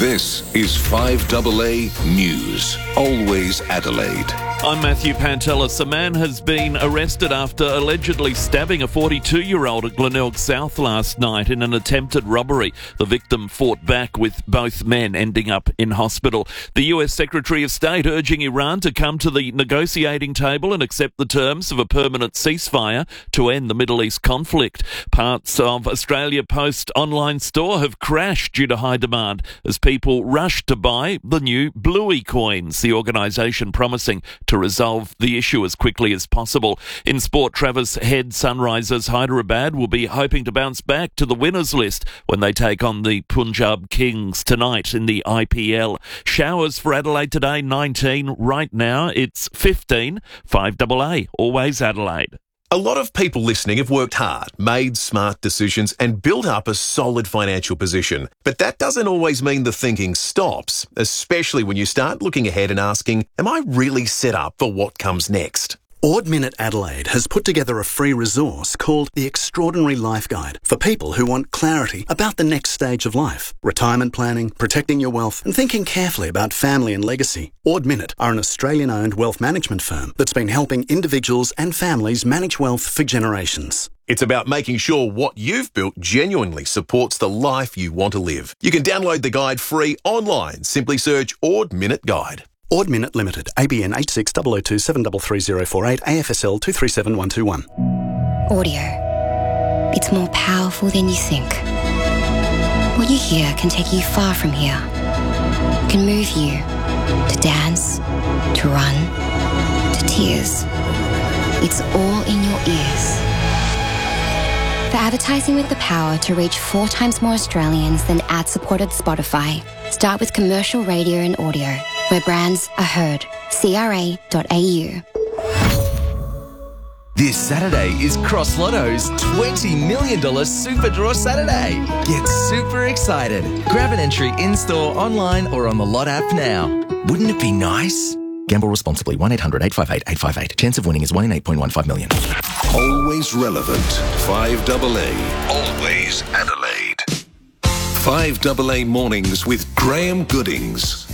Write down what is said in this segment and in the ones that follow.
This is 5AA News. Always Adelaide. I'm Matthew Pantelis. A man has been arrested after allegedly stabbing a 42-year-old at Glenelg South last night in an attempted robbery. The victim fought back with both men ending up in hospital. The US Secretary of State urging Iran to come to the negotiating table and accept the terms of a permanent ceasefire to end the Middle East conflict. Parts of Australia Post online store have crashed due to high demand as people rushed to buy the new Bluey coins, the organisation promising to resolve the issue as quickly as possible. In sport, Travis Head Sunrisers Hyderabad will be hoping to bounce back to the winners list when they take on the Punjab Kings tonight in the IPL. Showers for Adelaide today, 19. Right now, it's 15. 5AA, always Adelaide. A lot of people listening have worked hard, made smart decisions and built up a solid financial position. But that doesn't always mean the thinking stops, especially when you start looking ahead and asking, am I really set up for what comes next? Ord Minnett Adelaide has put together a free resource called The Extraordinary Life Guide for people who want clarity about the next stage of life, retirement planning, protecting your wealth and thinking carefully about family and legacy. Ord Minnett are an Australian-owned wealth management firm that's been helping individuals and families manage wealth for generations. It's about making sure what you've built genuinely supports the life you want to live. You can download the guide free online. Simply search Ord Minnett Guide. Ord Minnett Limited, ABN 860027 733 AFSL 237121. Audio. It's more powerful than you think. What you hear can take you far from here. It can move you to dance, to run, to tears. It's all in your ears. For advertising with the power to reach 4 times more Australians than ad-supported Spotify, start with commercial radio and audio, where brands are heard. CRA.au. This Saturday is Cross Lotto's $20 million Super Draw Saturday. Get super excited. Grab an entry in-store, online or on the Lot app now. Wouldn't it be nice? Gamble responsibly. 1-800-858-858. Chance of winning is 1 in 8.15 million. Always relevant. 5AA. Always Adelaide. 5AA Mornings with Graham Goodings.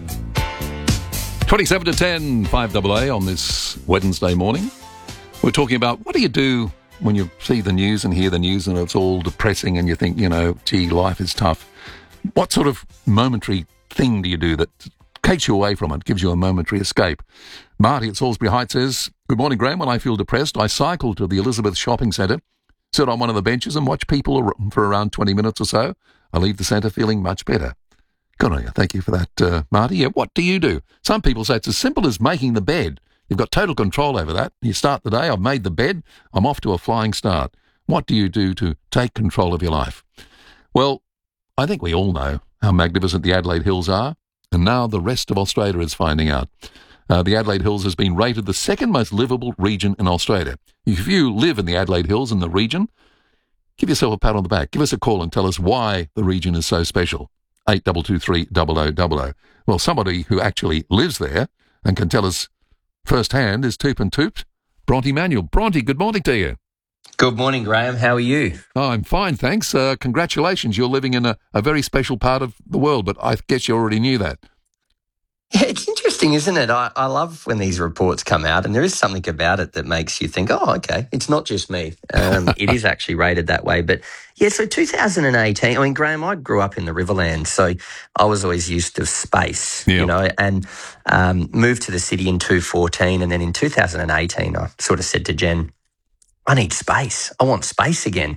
27 to 10, 5AA on this Wednesday morning. We're talking about what do you do when you see the news and hear the news and it's all depressing and you think, gee, life is tough. What sort of momentary thing do you do that takes you away from it, gives you a momentary escape? Marty at Salisbury Heights says, good morning, Graham. When I feel depressed, I cycle to the Elizabeth Shopping Centre, sit on one of the benches and watch people for around 20 minutes or so. I leave the centre feeling much better. Good on you. Thank you for that, Marty. Yeah, what do you do? Some people say it's as simple as making the bed. You've got total control over that. You start the day, I've made the bed, I'm off to a flying start. What do you do to take control of your life? Well, I think we all know how magnificent the Adelaide Hills are, and now the rest of Australia is finding out. The Adelaide Hills has been rated the second most livable region in Australia. If you live in the Adelaide Hills in the region, give yourself a pat on the back. Give us a call and tell us why the region is so special. 8223 0000. Well, somebody who actually lives there and can tell us firsthand is Toop and Toop, Bronte Manuel. Bronte, good morning to you. Good morning, Graham. How are you? Oh, I'm fine, thanks. Congratulations. You're living in a very special part of the world, but I guess you already knew that. Yeah, it's interesting, isn't it? I love when these reports come out, and there is something about it that makes you think, oh, okay, it's not just me. It is actually rated that way. But, yeah, so 2018, I mean, Graham, I grew up in the Riverland, so I was always used to space, and moved to the city in 2014, and then in 2018 I sort of said to Jen, I need space. I want space again.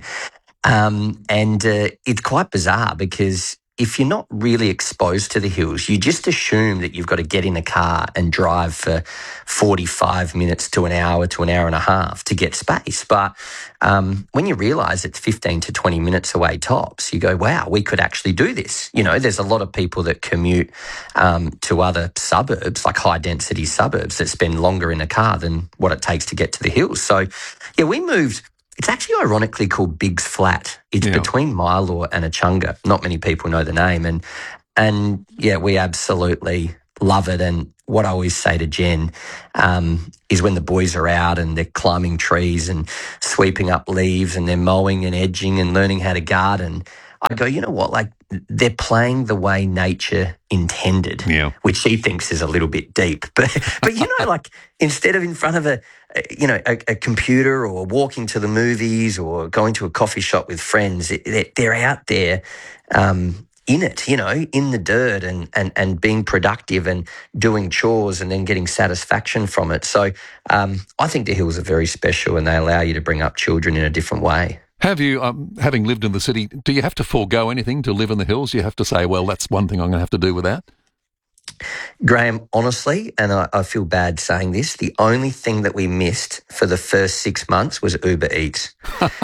It's quite bizarre because if you're not really exposed to the hills, you just assume that you've got to get in a car and drive for 45 minutes to an hour and a half to get space. But when you realise it's 15 to 20 minutes away tops, you go, wow, we could actually do this. There's a lot of people that commute to other suburbs, like high-density suburbs, that spend longer in a car than what it takes to get to the hills. So, yeah, we moved. It's actually ironically called Biggs Flat. It's between Mylor and Echunga. Not many people know the name. And yeah, we absolutely love it. And what I always say to Jen is when the boys are out and they're climbing trees and sweeping up leaves and they're mowing and edging and learning how to garden, I go, you know what, like they're playing the way nature intended, which she thinks is a little bit deep. But you know, like instead of in front of a computer or walking to the movies or going to a coffee shop with friends, they're out there in it, you know, in the dirt and being productive and doing chores and then getting satisfaction from it. So I think the hills are very special and they allow you to bring up children in a different way. Have you, having lived in the city, do you have to forego anything to live in the hills? You have to say, well, that's one thing I'm going to have to do without? Graham, honestly, and I feel bad saying this, the only thing that we missed for the first 6 months was Uber Eats.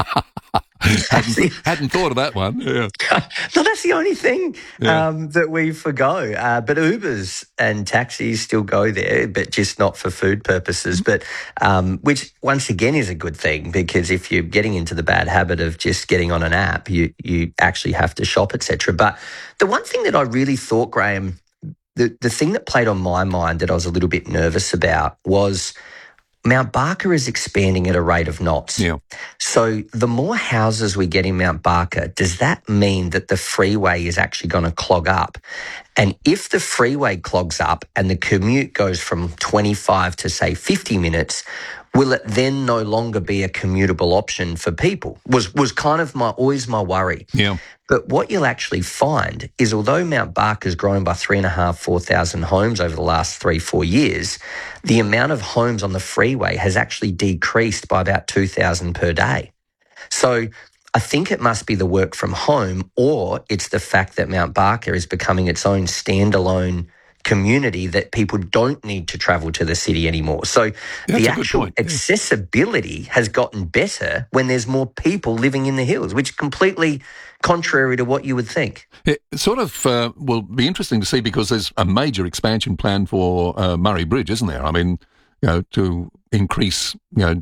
Hadn't thought of that one. Yeah. No, that's the only thing that we forgo. But Ubers and taxis still go there, but just not for food purposes. But which once again is a good thing, because if you're getting into the bad habit of just getting on an app, you actually have to shop, etc. But the one thing that I really thought, Graham, the thing that played on my mind that I was a little bit nervous about was Mount Barker is expanding at a rate of knots. Yeah. So the more houses we get in Mount Barker, does that mean that the freeway is actually going to clog up? And if the freeway clogs up and the commute goes from 25 to, say, 50 minutes, will it then no longer be a commutable option for people? Was kind of always my worry. Yeah. But what you'll actually find is although Mount Barker's grown by 4,000 homes over the last 3-4 years, the amount of homes on the freeway has actually decreased by about 2,000 per day. So I think it must be the work from home, or it's the fact that Mount Barker is becoming its own standalone community that people don't need to travel to the city anymore. So the actual accessibility has gotten better when there's more people living in the hills, which is completely contrary to what you would think. It sort of will be interesting to see, because there's a major expansion plan for Murray Bridge, isn't there? I mean, you know, to increase, you know,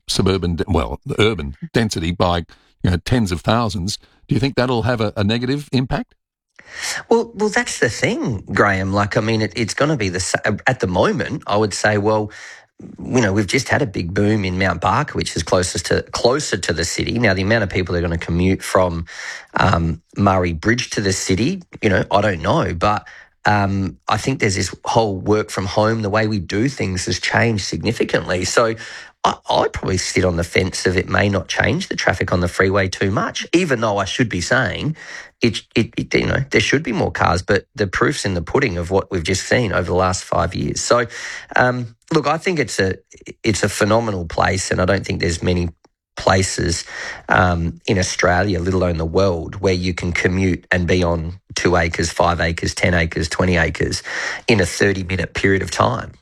the urban density by, you know, tens of thousands. Do you think that'll have a negative impact? Well, that's the thing, Graham. Like, I mean, it's going to be at the moment, I would say, well, you know, we've just had a big boom in Mount Barker, which is closer to the city. Now, the amount of people that are going to commute from Murray Bridge to the city, you know, I don't know. But I think there's this whole work from home, the way we do things has changed significantly. So I'd probably sit on the fence of it may not change the traffic on the freeway too much, even though I should be saying it you know, there should be more cars, but the proof's in the pudding of what we've just seen over the last 5 years. So, look, I think it's a phenomenal place, and I don't think there's many places in Australia, let alone the world, where you can commute and be on 2 acres, 5 acres, 10 acres, 20 acres in a 30-minute period of time.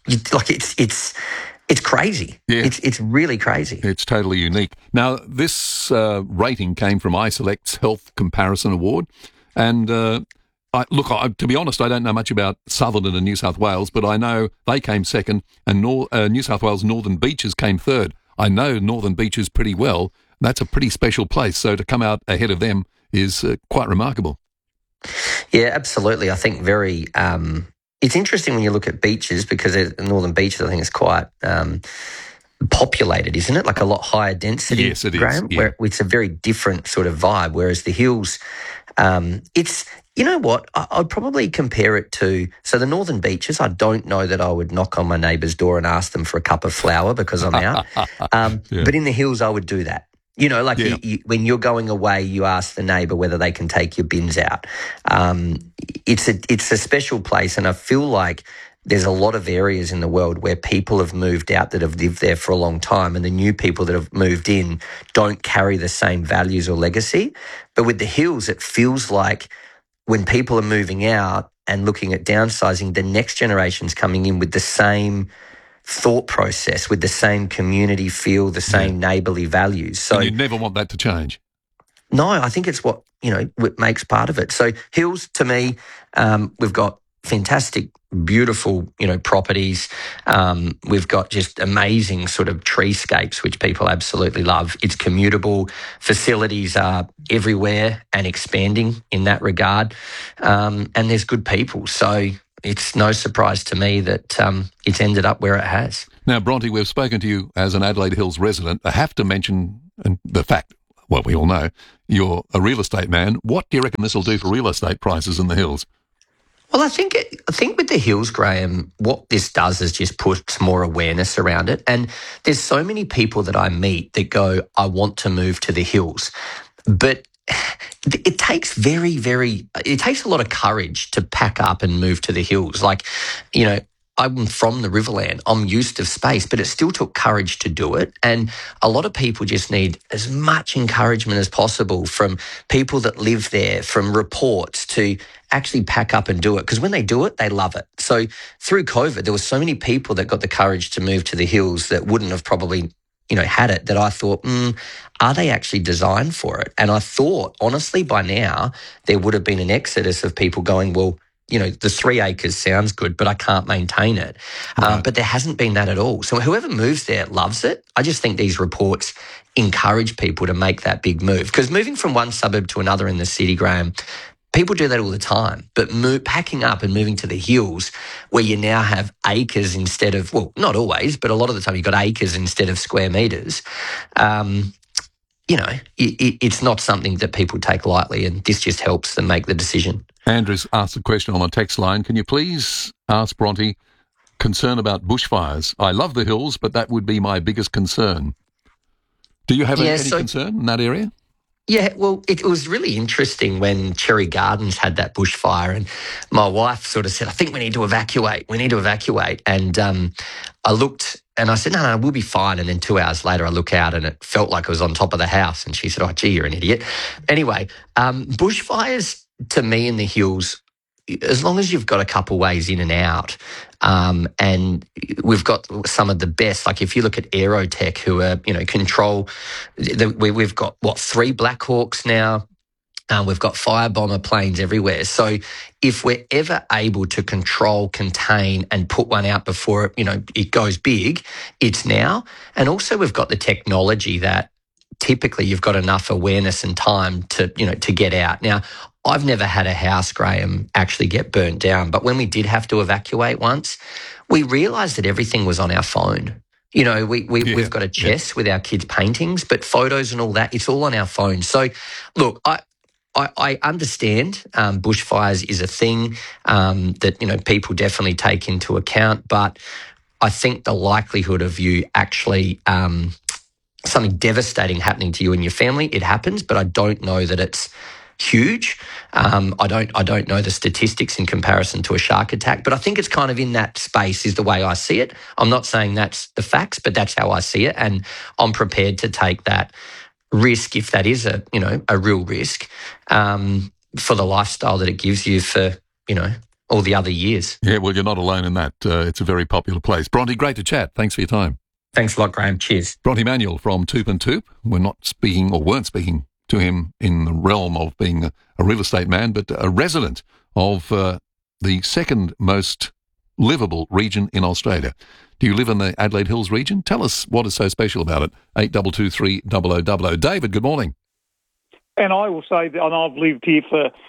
It's crazy. Yeah. It's really crazy. It's totally unique. Now, this rating came from iSelect's Health Comparison Award. And to be honest, I don't know much about Sutherland and New South Wales, but I know they came second and New South Wales Northern Beaches came third. I know Northern Beaches pretty well. That's a pretty special place. So to come out ahead of them is quite remarkable. Yeah, absolutely. I think very... It's interesting when you look at beaches, because Northern Beaches, I think, is quite populated, isn't it? Like a lot higher density, yes, it Graham, is. Yeah. Where it's a very different sort of vibe, whereas the hills, it's, you know what, I'd probably compare it to, so the Northern Beaches, I don't know that I would knock on my neighbour's door and ask them for a cup of flour because I'm out. Yeah. But in the hills, I would do that. You know, like when you're going away, you ask the neighbour whether they can take your bins out. It's a special place, and I feel like there's a lot of areas in the world where people have moved out that have lived there for a long time, and the new people that have moved in don't carry the same values or legacy. But with the hills, it feels like when people are moving out and looking at downsizing, the next generation's coming in with the same thought process, with the same community feel, the same neighbourly values. So and you never want that to change. No, I think it's what makes part of it. So hills, to me, we've got fantastic, beautiful, properties. We've got just amazing sort of treescapes, which people absolutely love. It's commutable. Facilities are everywhere and expanding in that regard. And there's good people. So it's no surprise to me that it's ended up where it has. Now, Bronte, we've spoken to you as an Adelaide Hills resident. I have to mention the fact well, we all know you're a real estate man. What do you reckon this will do for real estate prices in the hills? Well, I think with the hills, Graham, what this does is just puts more awareness around it. And there's so many people that I meet that go, I want to move to the hills. But it takes it takes a lot of courage to pack up and move to the hills. Like, you know, I'm from the Riverland. I'm used to space, but it still took courage to do it. And a lot of people just need as much encouragement as possible from people that live there, from reports to actually pack up and do it. Because when they do it, they love it. So through COVID, there were so many people that got the courage to move to the hills that wouldn't have probably, you know, had it, that I thought, are they actually designed for it? And I thought, honestly, by now, there would have been an exodus of people going, well, you know, the 3 acres sounds good, but I can't maintain it. Right. But there hasn't been that at all. So whoever moves there loves it. I just think these reports encourage people to make that big move. Because moving from one suburb to another in the city, Graham, people do that all the time. But packing up and moving to the hills where you now have acres instead of, well, not always, but a lot of the time you've got acres instead of square metres. You know, it's not something that people take lightly, and this just helps them make the decision. Andrew's asked a question on the text line. Can you please ask Bronte, concern about bushfires? I love the hills, but that would be my biggest concern. Do you have any concern in that area? Yeah, well, it was really interesting when Cherry Gardens had that bushfire, and my wife sort of said, I think we need to evacuate. And I looked and I said, no, we'll be fine. And then 2 hours later, I look out and it felt like it was on top of the house. And she said, oh, gee, you're an idiot. Anyway, bushfires to me in the hills, as long as you've got a couple ways in and out, and we've got some of the best, like if you look at Aerotech, who are, you know, we've got, 3 Black Hawks now. We've got firebomber planes everywhere. So if we're ever able to control, contain and put one out before, you know, it goes big, it's now. And also we've got the technology that typically you've got enough awareness and time to, you know, to get out. Now, I've never had a house, Graham, actually get burnt down. But when we did have to evacuate once, we realised that everything was on our phone. You know, we've got a chest with our kids' paintings, but photos and all that, it's all on our phone. So, look, I understand bushfires is a thing that, you know, people definitely take into account, but I think the likelihood of you actually something devastating happening to you and your family, it happens, but I don't know that it's huge. I don't know the statistics in comparison to a shark attack, but I think it's kind of in that space is the way I see it. I'm not saying that's the facts, but that's how I see it, and I'm prepared to take that risk if that is a real risk for the lifestyle that it gives you for, you know, all the other years. Yeah, well, you're not alone in that. It's a very popular place. Bronte, great to chat. Thanks for your time. Thanks a lot, Graham. Cheers. Bronte Manuel from Toop and Toop. Weren't speaking to him in the realm of being a real estate man, but a resident of the second most livable region in Australia. Do you live in the Adelaide Hills region? Tell us what is so special about it. 8223 0000. David, good morning. And I will say that, and I've lived here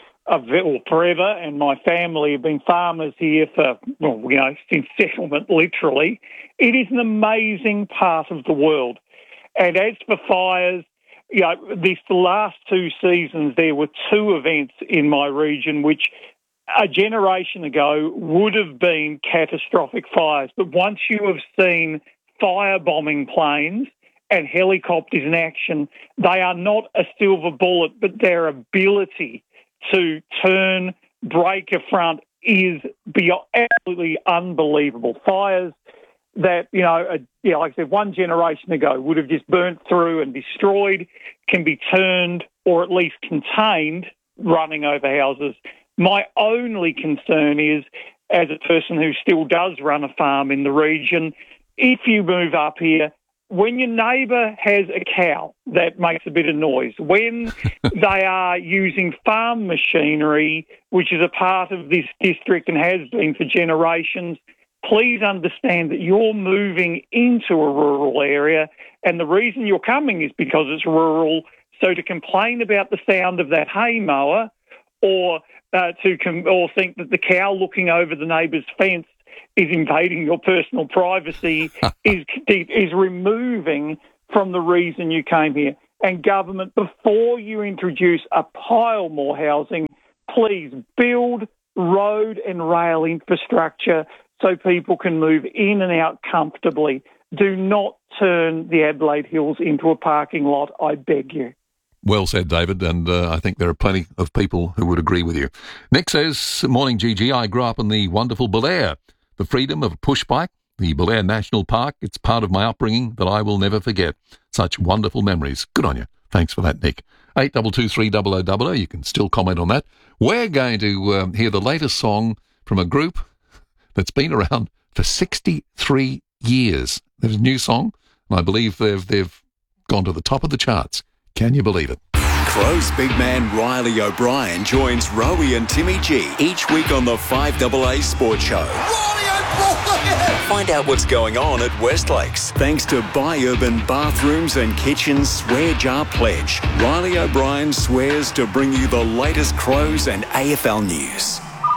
forever, and my family have been farmers here for, since settlement, literally. It is an amazing part of the world. And as for fires, the last 2 seasons, there were 2 events in my region which a generation ago would have been catastrophic fires. But once you have seen firebombing planes and helicopters in action, they are not a silver bullet, but their ability to break a front is absolutely unbelievable. Fires that, like I said, 1 generation ago would have just burnt through and destroyed, can be turned or at least contained running over houses. My only concern is, as a person who still does run a farm in the region, if you move up here, when your neighbour has a cow that makes a bit of noise, when they are using farm machinery, which is a part of this district and has been for generations, please understand that you're moving into a rural area, and the reason you're coming is because it's rural. So to complain about the sound of that hay mower or think that the cow looking over the neighbour's fence is invading your personal privacy is removing from the reason you came here. And government, before you introduce a pile more housing, please build road and rail infrastructure so people can move in and out comfortably. Do not turn the Adelaide Hills into a parking lot, I beg you. Well said, David, and I think there are plenty of people who would agree with you. Nick says, morning, Gigi. I grew up in the wonderful Belair. The freedom of a push bike, the Belair National Park, it's part of my upbringing that I will never forget. Such wonderful memories. Good on you. Thanks for that, Nick. 8223 you can still comment on that. We're going to hear the latest song from a group that's been around for 63 years. There's a new song, and I believe they've gone to the top of the charts. Can you believe it? Crows big man Riley O'Brien joins Rowie and Timmy G each week on the 5AA Sports Show. Riley O'Brien! Find out what's going on at Westlakes. Thanks to Buy Urban Bathrooms and Kitchens Swear Jar Pledge. Riley O'Brien swears to bring you the latest Crows and AFL news.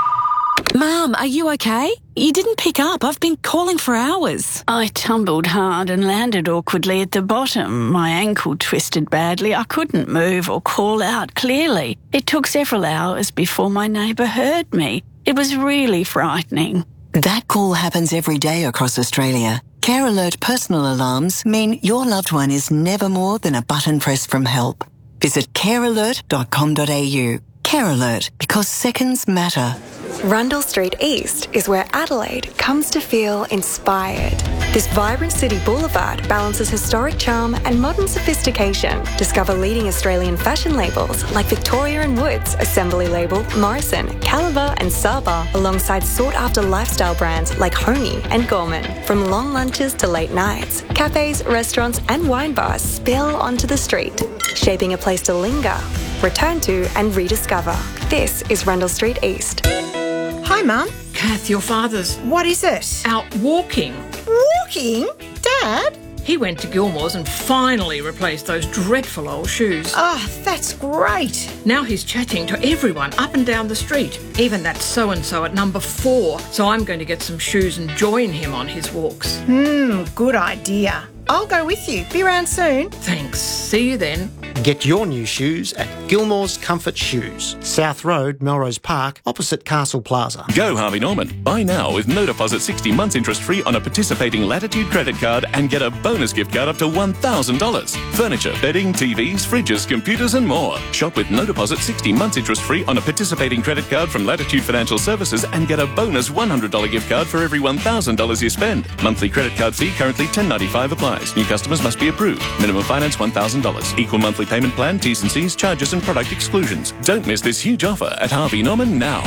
Mum, are you okay? You didn't pick up. I've been calling for hours. I tumbled hard and landed awkwardly at the bottom. My ankle twisted badly. I couldn't move or call out clearly. It took several hours before my neighbour heard me. It was really frightening. That call happens every day across Australia. Care Alert personal alarms mean your loved one is never more than a button press from help. Visit carealert.com.au. Care Alert, because seconds matter. Rundle Street East is where Adelaide comes to feel inspired. This vibrant city boulevard balances historic charm and modern sophistication. Discover leading Australian fashion labels like Victoria & Woods, Assembly Label, Morrison, Caliber and Saba, alongside sought-after lifestyle brands like Honey and Gorman. From long lunches to late nights, cafes, restaurants and wine bars spill onto the street, shaping a place to linger, return to and rediscover. This is Rundle Street East. Hi, Mum. Kath, your father's What is it? out walking. Walking? Dad? He went to Gilmore's and finally replaced those dreadful old shoes. Oh, that's great. Now he's chatting to everyone up and down the street, even that so-and-so at number 4. So I'm going to get some shoes and join him on his walks. Good idea. I'll go with you. Be around soon. Thanks. See you then. Get your new shoes at Gilmore's Comfort Shoes, South Road, Melrose Park, opposite Castle Plaza. Go Harvey Norman. Buy now with no deposit 60 months interest free on a participating Latitude credit card and get a bonus gift card up to $1,000. Furniture, bedding, TVs, fridges, computers and more. Shop with no deposit 60 months interest free on a participating credit card from Latitude Financial Services and get a bonus $100 gift card for every $1,000 you spend. Monthly credit card fee currently $10.95 applies. New customers must be approved. Minimum finance $1,000. Equal monthly payment plan, T's and C's, charges and product exclusions. Don't miss this huge offer at Harvey Norman now.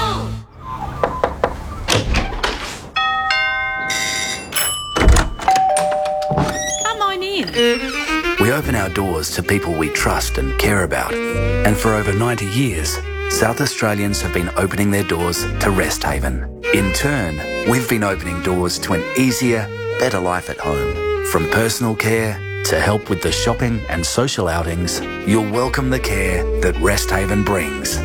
Come on in. We open our doors to people we trust and care about. And for over 90 years, South Australians have been opening their doors to Rest Haven. In turn, we've been opening doors to an easier, better life at home. From personal care to help with the shopping and social outings, you'll welcome the care that Rest Haven brings.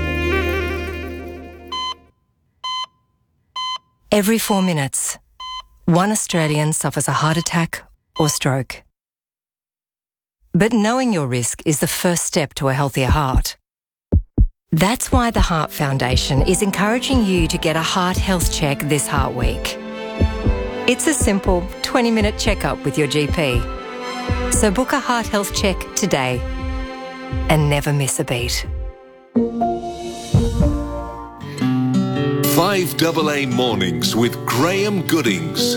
Every 4 minutes, one Australian suffers a heart attack or stroke. But knowing your risk is the first step to a healthier heart. That's why the Heart Foundation is encouraging you to get a heart health check this Heart Week. It's a simple 20-minute checkup with your GP. So book a heart health check today and never miss a beat. 5AA Mornings with Graham Goodings.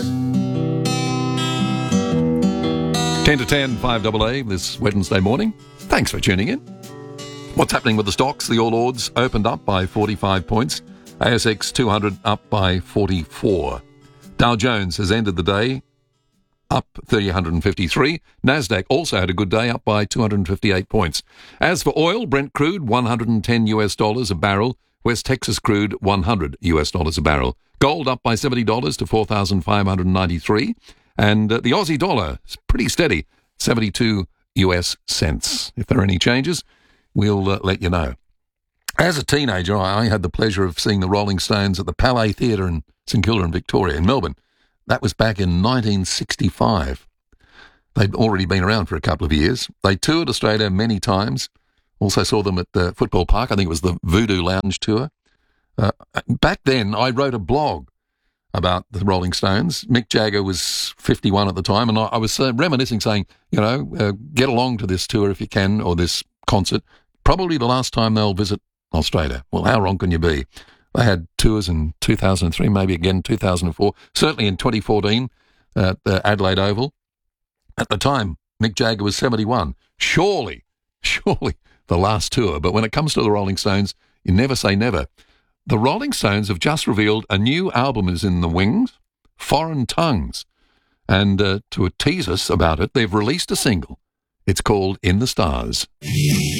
10 to 10, 5AA this Wednesday morning. Thanks for tuning in. What's happening with the stocks? The All Ords opened up by 45 points. ASX 200 up by 44. Dow Jones has ended the day up 353. Nasdaq also had a good day, up by 258 points. As for oil, Brent crude $110 a barrel. West Texas crude $100 a barrel. Gold up by $70 to 4,593. And the Aussie dollar is pretty steady, 72 US cents. If there are any changes, we'll let you know. As a teenager, I had the pleasure of seeing the Rolling Stones at the Palais Theatre in St Kilda in Victoria, in Melbourne. That was back in 1965. They'd already been around for a couple of years. They toured Australia many times. Also saw them at the football park. I think it was the Voodoo Lounge tour. Back then, I wrote a blog about the Rolling Stones. Mick Jagger was 51 at the time, and I was reminiscing, saying, get along to this tour if you can, or this concert. Probably the last time they'll visit Australia. Well, how wrong can you be? They had tours in 2003, maybe again 2004, certainly in 2014 at the Adelaide Oval. At the time, Mick Jagger was 71. Surely the last tour. But when it comes to the Rolling Stones, you never say never. The Rolling Stones have just revealed a new album is in the wings, Foreign Tongues. And to tease us about it, they've released a single. It's called In the Stars.